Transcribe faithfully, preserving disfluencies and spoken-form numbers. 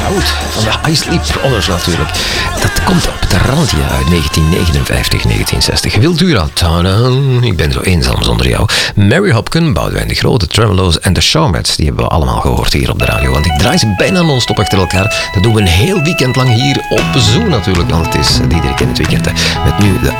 goed. Van de I Sleep Brothers natuurlijk. Dat komt op de randje uit negentien negenenvijftig, negentien zestig. Wiltura, tada, ik ben zo eenzaam zonder jou. Mary Hopkin, Boudewijn de Grote, Tremolo's en de Shawmets. Die hebben we allemaal gehoord hier op de radio. Want ik draai ze bijna non-stop achter elkaar. Dat doen we een heel weekend lang hier op Zoo natuurlijk. Want het is Diederik in het weekend. Hè. Met nu de